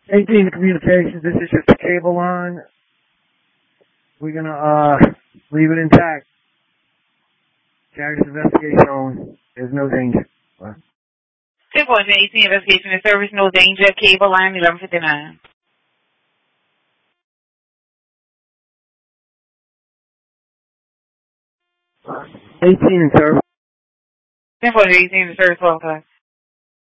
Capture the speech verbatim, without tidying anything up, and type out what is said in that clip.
eighteen Communications, this is just a cable line. We're gonna, uh, leave it intact. Carry this investigation on. There's no danger. What? ten point eighteen investigation and service, no danger, cable line, eleven fifty-nine. eighteen in service. ten point eighteen in service, twelve o'clock.